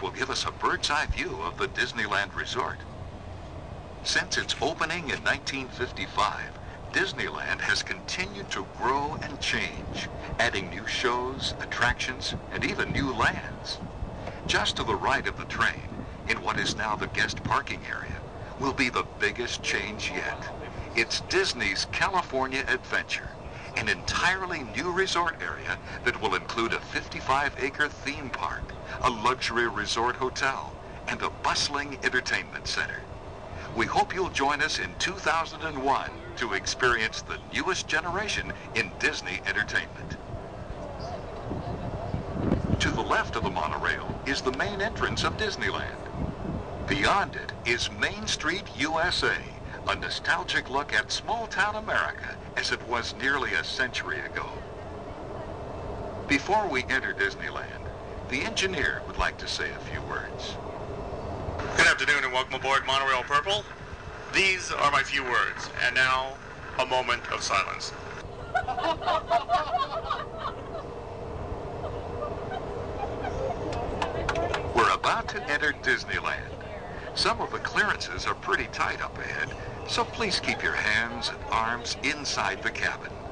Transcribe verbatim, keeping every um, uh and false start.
will give us a bird's eye view of the Disneyland Resort. Since its opening in nineteen fifty-five, Disneyland has continued to grow and change, adding new shows, attractions, and even new lands. Just to the right of the train, in what is now the guest parking area, will be the biggest change yet. It's Disney's California Adventure, an entirely new resort area that will include a fifty-five acre theme park, a luxury resort hotel, and a bustling entertainment center. We hope you'll join us in two thousand one to experience the newest generation in Disney entertainment. To the left of the monorail is the main entrance of Disneyland. Beyond it is Main Street, U S A, a nostalgic look at small-town America as it was nearly a century ago. Before we enter Disneyland, the engineer would like to say a few words. Good afternoon and welcome aboard Monorail Purple. These are my few words, and now a moment of silence. We're about to enter Disneyland. Some of the clearances are pretty tight up ahead, so please keep your hands and arms inside the cabin.